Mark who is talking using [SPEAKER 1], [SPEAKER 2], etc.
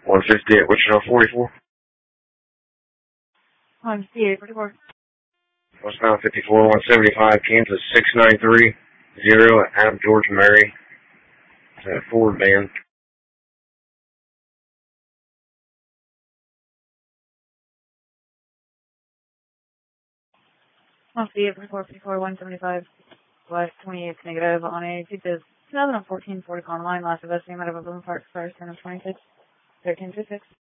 [SPEAKER 1] 150 at Wichita 44.
[SPEAKER 2] 158, 44.
[SPEAKER 1] Westbound 54, 175, Kansas 6930 at Adam George Mary. Ford van.
[SPEAKER 2] I'll see it 54, 175, West 28 negative on a 2014 Ford Econoline, last of estimated of Bloom Park, first, 10 of 26, 1326.